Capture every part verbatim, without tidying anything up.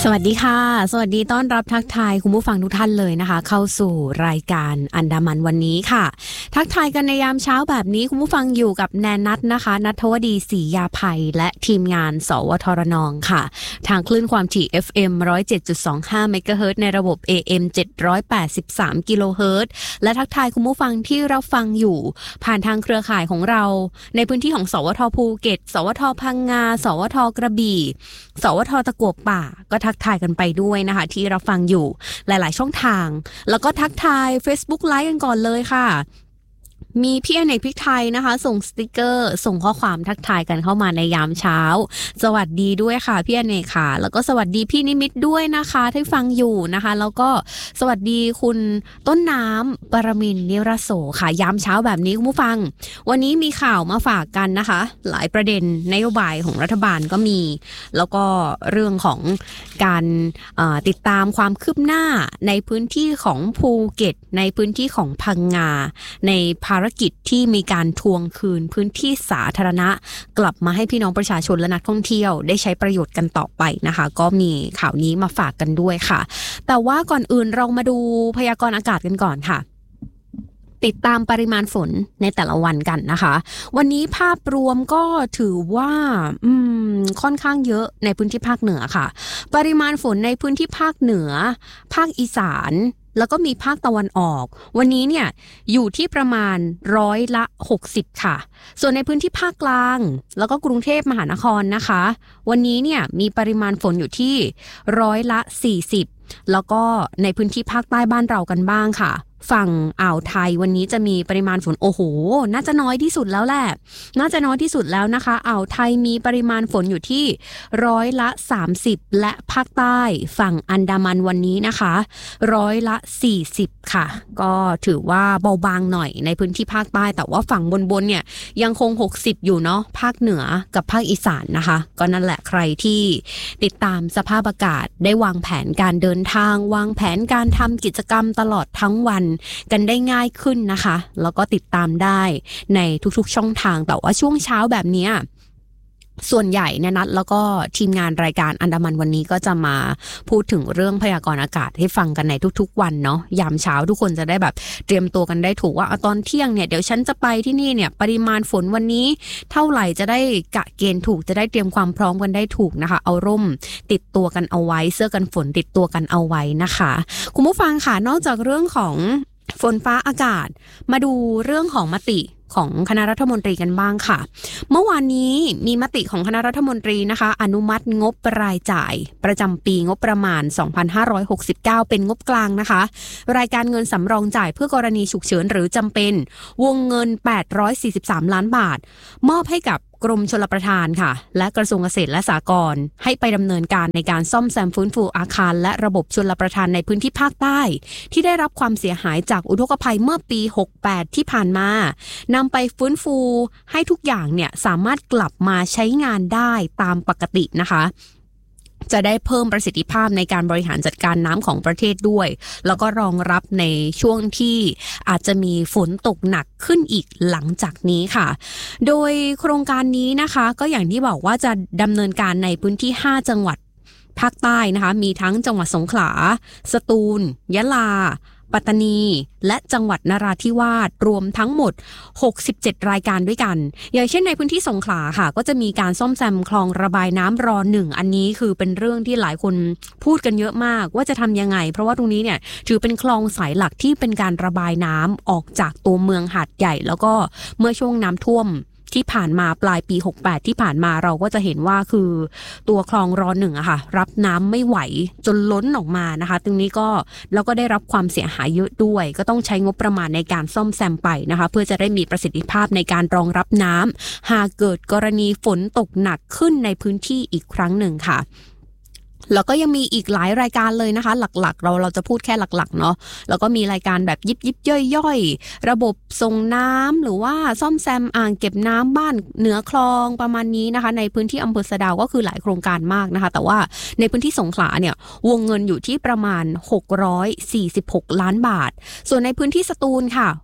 สวัสดีค่ะสวัสดีต้อนรับทักทายคุณผู้ฟังทุกท่านเลยนะคะเข้าสู่รายการอันดามันวันนี้ค่ะทักทายกันในยามเช้าแบบนี้คุณผู้ฟังอยู่กับแนนนัทนะคะณัฐวดีศรียาภัยและทีมงานสวทรนองค่ะทางคลื่นความถี่ เอฟ เอ็ม หนึ่งร้อยเจ็ดจุดสองห้า เมกะเฮิรตซ์ในระบบ เอ เอ็ม เจ็ดร้อยแปดสิบสาม กิโลเฮิรตซ์และทักทายคุณผู้ฟังที่รับฟังอยู่ผ่านทางเครือข่ายของเราในพื้นที่ของสวทภูเก็ตสวทพังงาสวทกระบี่สวทตะกัวป่าก็ทักทายกันไปด้วยนะคะที่เราฟังอยู่หลายๆช่องทางแล้วก็ทักทาย Facebook Live กันก่อนเลยค่ะมีพี่อเนกพริกไทยนะคะส่งสติกเกอร์ส่งข้อความทักทายกันเข้ามาในยามเช้าสวัสดีด้วยค่ะพี่อเนกค่ะแล้วก็สวัสดีพี่นิมิตด้วยนะคะที่ฟังอยู่นะคะแล้วก็สวัสดีคุณต้นน้ำปรมินทร์นิรโสค่ะยามเช้าแบบนี้คุณผู้ฟังวันนี้มีข่าวมาฝากกันนะคะหลายประเด็นนโยบายของรัฐบาลก็มีแล้วก็เรื่องของการติดตามความคืบหน้าในพื้นที่ของภูเก็ตในพื้นที่ของพังงาในภารกิจที่มีการทวงคืนพื้นที่สาธารณะกลับมาให้พี่น้องประชาชนและนักท่องเที่ยวได้ใช้ประโยชน์กันต่อไปนะคะก็มีข่าวนี้มาฝากกันด้วยค่ะแต่ว่าก่อนอื่นเรามาดูพยากรณ์อากาศกันก่อนค่ะติดตามปริมาณฝนในแต่ละวันกันนะคะวันนี้ภาพรวมก็ถือว่าอืมค่อนข้างเยอะในพื้นที่ภาคเหนือค่ะปริมาณฝนในพื้นที่ภาคเหนือภาคอีสานแล้วก็มีภาคตะวันออกวันนี้เนี่ยอยู่ที่ประมาณร้อยละหกสิบค่ะส่วนในพื้นที่ภาคกลางแล้วก็กรุงเทพมหานครนะคะวันนี้เนี่ยมีปริมาณฝนอยู่ที่ร้อยละสี่สิบแล้วก็ในพื้นที่ภาคใต้บ้านเรากันบ้างค่ะฝั่งอ่าวไทยวันนี้จะมีปริมาณฝนโอ้โหน่าจะน้อยที่สุดแล้วแหละน่าจะน้อยที่สุดแล้วนะคะอ่าวไทยมีปริมาณฝนอยู่ที่ร้อยละสามสิบและภาคใต้ฝั่งอันดามันวันนี้นะคะร้อยละสี่สิบค่ะก็ถือว่าเบาบางหน่อยในพื้นที่ภาคใต้แต่ว่าฝั่งบนๆเนี่ยยังคงหกสิบอยู่เนาะภาคเหนือกับภาคอีสานนะคะก็นั่นแหละใครที่ติดตามสภาพอากาศได้วางแผนการเดินทางวางแผนการทำกิจกรรมตลอดทั้งวันกันได้ง่ายขึ้นนะคะแล้วก็ติดตามได้ในทุกๆช่องทางแต่ว่าช่วงเช้าแบบนี้ส่วนใหญ่เนี่ยนัดแล้วก็ทีมงานรายการอันดามันวันนี้ก็จะมาพูดถึงเรื่องพยากรณ์อากาศให้ฟังกันในทุกๆวันเนาะยามเช้าทุกคนจะได้แบบเตรียมตัวกันได้ถูกว่าตอนเที่ยงเนี่ยเดี๋ยวฉันจะไปที่นี่เนี่ยปริมาณฝนวันนี้เท่าไหร่จะได้กะเกณฑ์ถูกจะได้เตรียมความพร้อมกันได้ถูกนะคะเอาร่มติดตัวกันเอาไว้เสื้อกันฝนติดตัวกันเอาไว้นะคะคุณผู้ฟังค่ะนอกจากเรื่องของฝนฟ้าอากาศมาดูเรื่องของมติของคณะรัฐมนตรีกันบ้างค่ะเมื่อวานนี้มีมติของคณะรัฐมนตรีนะคะอนุมัติงบรายจ่ายประจำปีงบประมาณสองพันห้าร้อยหกสิบเก้าเป็นงบกลางนะคะรายการเงินสำรองจ่ายเพื่อกรณีฉุกเฉินหรือจำเป็นวงเงินแปดร้อยสี่สิบสามล้านบาทมอบให้กับกรมชลประทานค่ะและกระทรวงเกษตรและสหกรณ์ให้ไปดำเนินการในการซ่อมแซมฟื้นฟูอาคารและระบบชลประทานในพื้นที่ภาคใต้ที่ได้รับความเสียหายจากอุทกภัยเมื่อปีหกสิบแปดที่ผ่านมานำไปฟื้นฟูให้ทุกอย่างเนี่ยสามารถกลับมาใช้งานได้ตามปกตินะคะจะได้เพิ่มประสิทธิภาพในการบริหารจัดการน้ำของประเทศด้วยแล้วก็รองรับในช่วงที่อาจจะมีฝนตกหนักขึ้นอีกหลังจากนี้ค่ะโดยโครงการนี้นะคะก็อย่างที่บอกว่าจะดำเนินการในพื้นที่ห้าจังหวัดภาคใต้นะคะมีทั้งจังหวัดสงขลาสตูลยะลาปัตตานีและจังหวัดนราธิวาสรวมทั้งหมดหกสิบเจ็ดรายการด้วยกันอย่างเช่นในพื้นที่สงขลาค่ะก็จะมีการซ่อมแซมคลองระบายน้ำรอหนึ่งอันนี้คือเป็นเรื่องที่หลายคนพูดกันเยอะมากว่าจะทำยังไงเพราะว่าตรงนี้เนี่ยถือเป็นคลองสายหลักที่เป็นการระบายน้ำออกจากตัวเมืองหาดใหญ่แล้วก็เมื่อช่วงน้ำท่วมที่ผ่านมาปลายปีหกสิบแปดที่ผ่านมาเราก็จะเห็นว่าคือตัวคลองรอหนึ่งอะค่ะรับน้ำไม่ไหวจนล้นออกมานะคะตรงนี้ก็แล้วก็ได้รับความเสียหายเยอะด้วยก็ต้องใช้งบประมาณในการซ่อมแซมไปนะคะเพื่อจะได้มีประสิทธิภาพในการรองรับน้ำหากเกิดกรณีฝนตกหนักขึ้นในพื้นที่อีกครั้งหนึ่งค่ะ แล้วก็ยังมีอีกหลายรายการเลยนะคะหลักๆเราเราจะพูดแค่หลักๆเนาะแล้วก็มีรายการแบบยิบยิบย่อยๆระบบส่งน้ำหรือว่าซ่อมแซมอ่างเก็บน้ำบ้านเหนือคลองประมาณนี้นะคะในพื้นที่อำเภอสะดาวก็คือหลายโครงการมากนะคะแต่ว่าในพื้นที่สงขลาเนี่ยวงเงินอยู่ที่ประมาณหกร้อยสี่สิบหกล้านบาทส่วนในพื้นที่สตูลค่ะ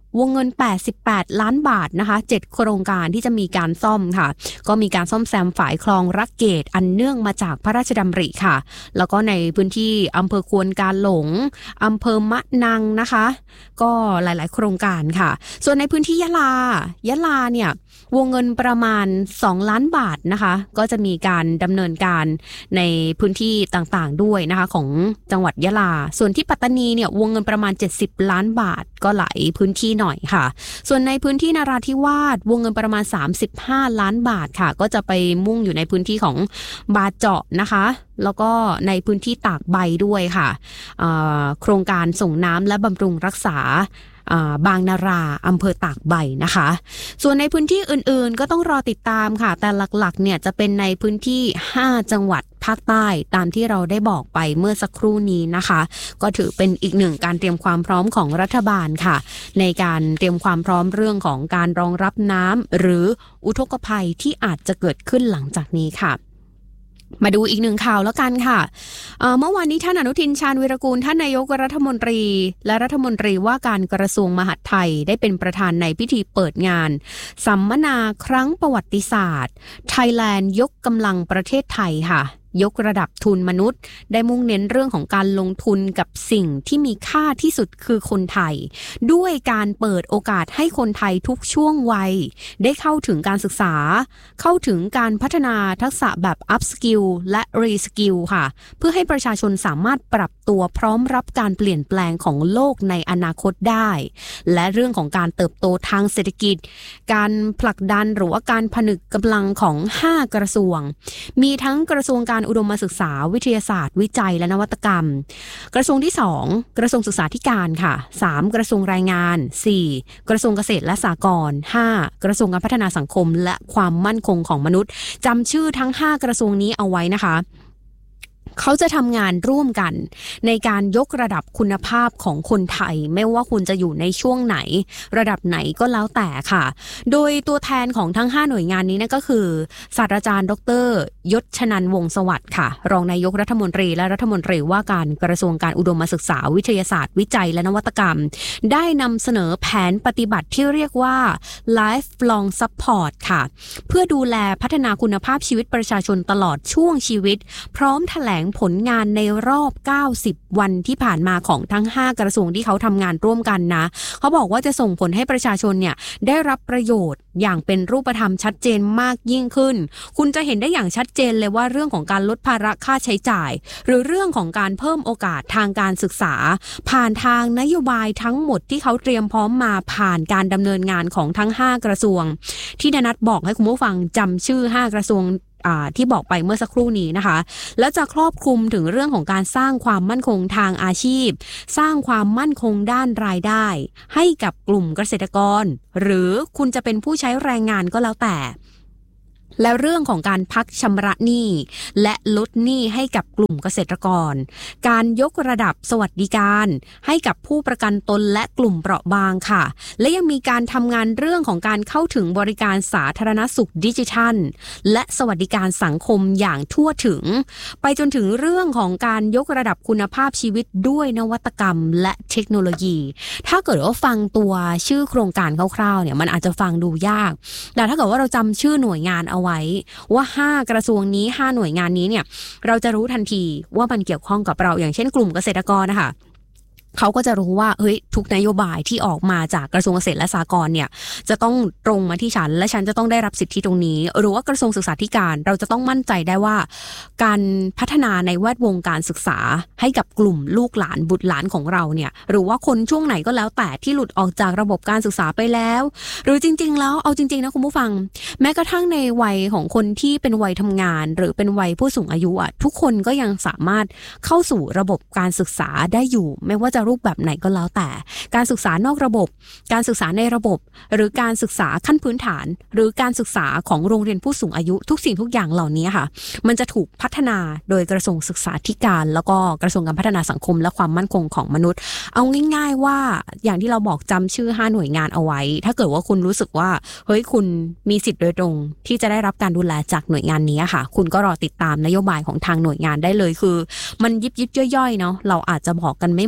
วงเงินแปดสิบแปดล้านบาทนะคะเจ็ดโครงการที่จะมีการซ่อมค่ะก็มีการซ่อมแซมฝายคลองรักเกตอันเนื่องมาจากพระราชดำริค่ะแล้วก็ในพื้นที่อำเภอควนกาหลงอำเภอมะนังนะคะก็หลายๆโครงการค่ะส่วนในพื้นที่ยะลายะลาเนี่ยวงเงินประมาณสองล้านบาทนะคะก็จะมีการดำเนินการในพื้นที่ต่างๆด้วยนะคะของจังหวัดยะลาส่วนที่ปัตตานีเนี่ยวงเงินประมาณเจ็ดสิบล้านบาทก็หลายพื้นที่หน่อยค่ะส่วนในพื้นที่นราธิวาสวงเงินประมาณสามสิบห้าล้านบาทค่ะก็จะไปมุ่งอยู่ในพื้นที่ของบาเจาะนะคะแล้วก็ในพื้นที่ตากใบด้วยค่ะโครงการส่งน้ำและบำรุงรักษาบางนาราอำเภอตากใบนะคะส่วนในพื้นที่อื่นๆก็ต้องรอติดตามค่ะแต่หลักๆเนี่ยจะเป็นในพื้นที่ห้าจังหวัดภาคใต้ตามที่เราได้บอกไปเมื่อสักครู่นี้นะคะก็ถือเป็นอีกหนึ่งการเตรียมความพร้อมของรัฐบาลค่ะในการเตรียมความพร้อมเรื่องของการรองรับน้ำหรืออุทกภัยที่อาจจะเกิดขึ้นหลังจากนี้ค่ะมาดูอีกหนึ่งข่าวแล้วกันค่ะเอ่อเมื่อวานนี้ท่านอนุทินชาญวีรกูลท่านนายกรัฐมนตรีและรัฐมนตรีว่าการกระทรวงมหาดไทยได้เป็นประธานในพิธีเปิดงานสัมมนาครั้งประวัติศาสตร์ไทยแลนด์ยกกำลังประเทศไทยค่ะยกระดับทุนมนุษย์ได้มุ่งเน้นเรื่องของการลงทุนกับสิ่งที่มีค่าที่สุดคือคนไทยด้วยการเปิดโอกาสให้คนไทยทุกช่วงวัยได้เข้าถึงการศึกษาเข้าถึงการพัฒนาทักษะแบบ up skill และ re skill ค่ะเพื่อให้ประชาชนสามารถปรับตัวพร้อมรับการเปลี่ยนแปลงของโลกในอนาคตได้และเรื่องของการเติบโตทางเศรษฐกิจการผลักดันหรือว่าการผนึกกำลังของห้ากระทรวงมีทั้งกระทรวงการอุดมศึกษาวิทยาศาสตร์วิจัยและนวัตกรรมกระทรวงที่สองกระทรวงศึกษาธิการค่ะสามกระทรวงแรงงานสี่กระทรวงเกษตรและสหกรณ์ห้ากระทรวงการพัฒนาสังคมและความมั่นคงของมนุษย์จำชื่อทั้งห้ากระทรวงนี้เอาไว้นะคะเขาจะทำงานร่วมกันในการยกระดับคุณภาพของคนไทยไม่ว่าคุณจะอยู่ในช่วงไหนระดับไหนก็แล้วแต่ค่ะโดยตัวแทนของทั้งห้าหน่วยงานนี้นั่นก็คือศาสตราจารย์ดร.ยศชนันท์วงศ์สวัสดิ์ค่ะรองนายกรัฐมนตรีและรัฐมนตรีว่าการกระทรวงการอุดมศึกษาวิทยาศาสตร์วิจัยและนวัตกรรมได้นำเสนอแผนปฏิบัติที่เรียกว่า Lifelong Support ค่ะเพื่อดูแลพัฒนาคุณภาพชีวิตประชาชนตลอดช่วงชีวิตพร้อมแถลงผลงานในรอบเก้าสิบวันที่ผ่านมาของทั้งห้ากระทรวงที่เขาทำงานร่วมกันนะเขาบอกว่าจะส่งผลให้ประชาชนเนี่ยได้รับประโยชน์อย่างเป็นรูปธรรมชัดเจนมากยิ่งขึ้นคุณจะเห็นได้อย่างชัดเจนเลยว่าเรื่องของการลดภาระค่าใช้จ่ายหรือเรื่องของการเพิ่มโอกาสทางการศึกษาผ่านทางนโยบายทั้งหมดที่เขาเตรียมพร้อมมาผ่านการดำเนินงานของทั้งห้ากระทรวงที่นัทบอกให้คุณผู้ฟังจำชื่อห้ากระทรวงที่บอกไปเมื่อสักครู่นี้นะคะและจะครอบคลุมถึงเรื่องของการสร้างความมั่นคงทางอาชีพสร้างความมั่นคงด้านรายได้ให้กับกลุ่มเกษตรกรหรือคุณจะเป็นผู้ใช้แรงงานก็แล้วแต่และเรื่องของการพักชำระหนี้และลดหนี้ให้กับกลุ่มเกษตรกรการยกระดับสวัสดิการให้กับผู้ประกันตนและกลุ่มเปราะบางค่ะและยังมีการทำงานเรื่องของการเข้าถึงบริการสาธารณสุขดิจิทัลและสวัสดิการสังคมอย่างทั่วถึงไปจนถึงเรื่องของการยกระดับคุณภาพชีวิตด้วยนวัตกรรมและเทคโนโลยีถ้าเกิดว่าฟังตัวชื่อโครงการคร่าวๆเนี่ยมันอาจจะฟังดูยากแต่ถ้าเกิดว่าเราจำชื่อหน่วยงานเอาไว้ว่าห้ากระทรวงนี้ห้าหน่วยงานนี้เนี่ยเราจะรู้ทันทีว่ามันเกี่ยวข้องกับเราอย่างเช่นกลุ่มเกษตรกรนะคะเขาก็จะรู้ว่าเฮ้ยทุกนโยบายที่ออกมาจากกระทรวงเกษตรและสหกรณ์เนี่ยจะต้องตรงมาที่ฉันและฉันจะต้องได้รับสิทธิตรงนี้หรือว่ากระทรวงศึกษาธิการเราจะต้องมั่นใจได้ว่าการพัฒนาในแวดวงการศึกษาให้กับกลุ่มลูกหลานบุตรหลานของเราเนี่ยหรือว่าคนช่วงไหนก็แล้วแต่ที่หลุดออกจากระบบการศึกษาไปแล้วหรือจริงๆแล้วเอาจริงๆนะคุณผู้ฟังแม้กระทั่งในวัยของคนที่เป็นวัยทำงานหรือเป็นวัยผู้สูงอายุอ่ะทุกคนก็ยังสามารถเข้าสู่ระบบการศึกษาได้อยู่ไม่ว่าจะรูปแบบไหนก็แล้วแต่การศึกษานอกระบบการศึกษาในระบบหรือการศึกษาขั้นพื้นฐานหรือการศึกษาของโรงเรียนผู้สูงอายุทุกสิ่งทุกอย่างเหล่านี้ค่ะมันจะถูกพัฒนาโดยกระทรวงศึกษาธิการแล้วก็กระทรวงการพัฒนาสังคมและความมั่นคงของมนุษย์เอาง่ายๆว่าอย่างที่เราบอกจำชื่อห้าหน่วยงานเอาไว้ถ้าเกิดว่าคุณรู้สึกว่าเฮ้ยคุณมีสิทธิ์โดยตรงที่จะได้รับการดูแลจากหน่วยงานนี้ค่ะคุณก็รอติดตามนโยบายของทางหน่วยงานได้เลยคือมันยิบยิบย่อยๆเนาะเราอาจจะบอกกันไม่หมดนะคะ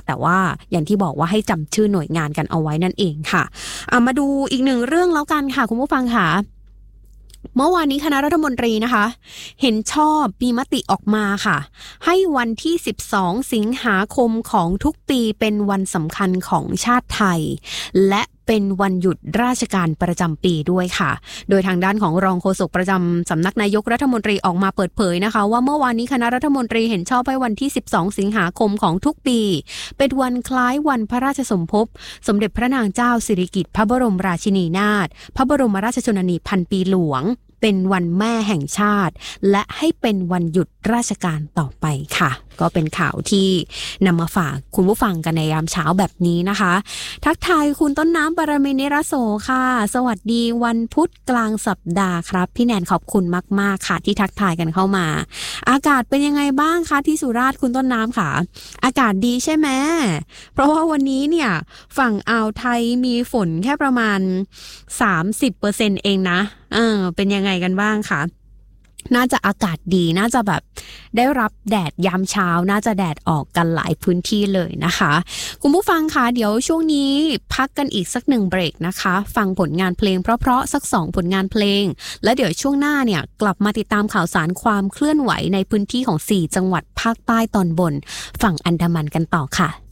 แต่ว่าอย่างที่บอกว่าให้จำชื่อหน่วยงานกันเอาไว้นั่นเองค่ะเอามาดูอีกหนึ่งเรื่องแล้วกันค่ะคุณผู้ฟังค่ะเมื่อวานนี้คณะรัฐมนตรีนะคะเห็นชอบมีมติออกมาค่ะให้วันที่สิบสองสิงหาคมของทุกปีเป็นวันสำคัญของชาติไทยและเป็นวันหยุดราชการประจำปีด้วยค่ะโดยทางด้านของรองโฆษกประจำสำนักนายกรัฐมนตรีออกมาเปิดเผยนะคะว่าเมื่อวานนี้คณะรัฐมนตรีเห็นชอบให้วันที่สิบสองสิงหาคมของทุกปีเป็นวันคล้ายวันพระราชสมภพสมเด็จพระนางเจ้าสิริกิติ์พระบรมราชินีนาถพระบรมราชชนนีพันปีหลวงเป็นวันแม่แห่งชาติและให้เป็นวันหยุดราชการต่อไปค่ะก็เป็นข่าวที่นำมาฝากคุณผู้ฟังกันในยามเช้าแบบนี้นะคะทักทายคุณต้นน้ำปรมินิรโสค่ะสวัสดีวันพุธกลางสัปดาห์ครับพี่แนนขอบคุณมากๆค่ะที่ทักทายกันเข้ามาอากาศเป็นยังไงบ้างคะที่สุราษฎร์คุณต้นน้ำค่ะอากาศดีใช่ไหมเพราะว่าวันนี้เนี่ยฝั่งอ่าวไทยมีฝนแค่ประมาณ สามสิบเปอร์เซ็นต์ เองนะเออเป็นยังไงกันบ้างคะน่าจะอากาศดีน่าจะแบบได้รับแดดยามเช้าน่าจะแดดออกกันหลายพื้นที่เลยนะคะคุณผู้ฟังคะเดี๋ยวช่วงนี้พักกันอีกสักหนึ่งเบรกนะคะฟังผลงานเพลงเพราะๆสักสองผลงานเพลงแล้วเดี๋ยวช่วงหน้าเนี่ยกลับมาติดตามข่าวสารความเคลื่อนไหวในพื้นที่ของสี่จังหวัดภาคใต้ตอนบนฝั่งอันดามันกันต่อค่ะ